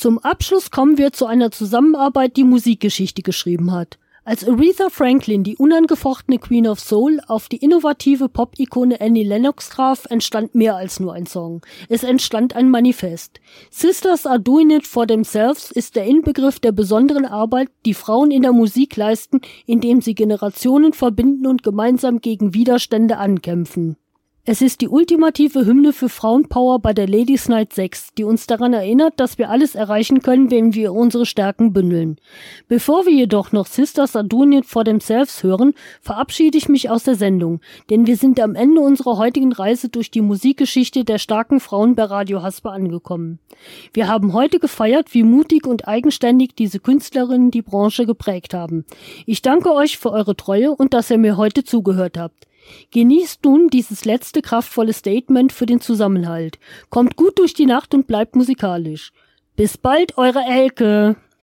Zum Abschluss kommen wir zu einer Zusammenarbeit, die Musikgeschichte geschrieben hat. Als Aretha Franklin, die unangefochtene Queen of Soul, auf die innovative Pop-Ikone Annie Lennox traf, entstand mehr als nur ein Song. Es entstand ein Manifest. Sisters Are Doing It For Themselves ist der Inbegriff der besonderen Arbeit, die Frauen in der Musik leisten, indem sie Generationen verbinden und gemeinsam gegen Widerstände ankämpfen. Es ist die ultimative Hymne für Frauenpower bei der Ladies Night 6, die uns daran erinnert, dass wir alles erreichen können, wenn wir unsere Stärken bündeln. Bevor wir jedoch noch Sisters Are Doing It For Themselves hören, verabschiede ich mich aus der Sendung, denn wir sind am Ende unserer heutigen Reise durch die Musikgeschichte der starken Frauen bei Radio Hasper angekommen. Wir haben heute gefeiert, wie mutig und eigenständig diese Künstlerinnen die Branche geprägt haben. Ich danke euch für eure Treue und dass ihr mir heute zugehört habt. Genießt nun dieses letzte kraftvolle Statement für den Zusammenhalt. Kommt gut durch die Nacht und bleibt musikalisch. Bis bald, eure Elke!